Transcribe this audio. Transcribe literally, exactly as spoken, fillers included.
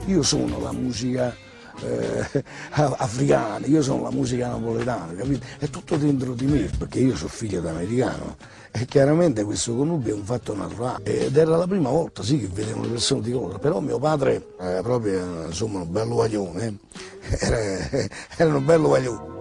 io sono la musica eh, africana, io sono la musica napoletana, capito? È tutto dentro di me, perché io sono figlio d'americano e chiaramente questo connubio è un fatto naturale. Ed era la prima volta, sì, che vedevo le persone di colore, però mio padre era proprio, insomma, un bello guaglione, era, era un bello guaglione.